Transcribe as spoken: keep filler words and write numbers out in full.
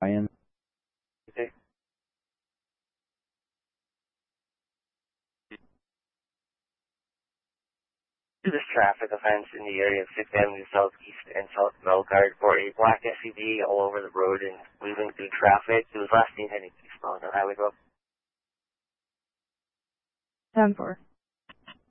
Ryan. Okay. This traffic offense in the area of sixth Avenue Southeast and South Melgard for a black S U V all over the road and moving through traffic. It was last seen heading eastbound on Highway twelve. ten four.